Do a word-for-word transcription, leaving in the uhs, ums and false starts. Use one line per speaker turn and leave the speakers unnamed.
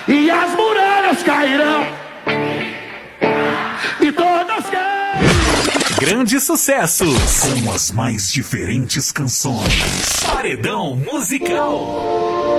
e as muralhas cairão. E todas que...
Grandes sucessos com as mais diferentes canções. Paredão musical.